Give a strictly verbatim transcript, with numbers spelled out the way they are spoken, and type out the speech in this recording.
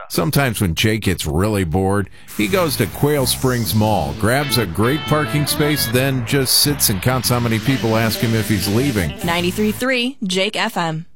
Sometimes when Jake gets really bored, he goes to Quail Springs Mall, grabs a great parking space, then just sits and counts how many people ask him if he's leaving. ninety-three point three Jake F M.